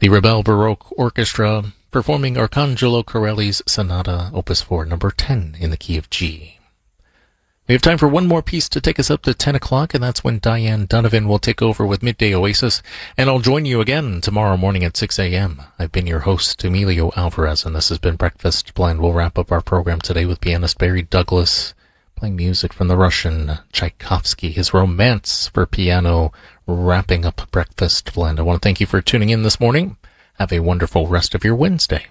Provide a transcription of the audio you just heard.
The Rebel Baroque Orchestra performing Arcangelo Corelli's Sonata Opus 4, number 10 in the key of G. We have time for one more piece to take us up to 10 o'clock, and that's when Diane Donovan will take over with Midday Oasis, and I'll join you again tomorrow morning at 6 a.m. I've been your host, Emilio Alvarez, and this has been Breakfast Blend. We'll wrap up our program today with pianist Barry Douglas, playing music from the Russian Tchaikovsky, his Romance for piano, wrapping up Breakfast Blend. I want to thank you for tuning in this morning. Have a wonderful rest of your Wednesday.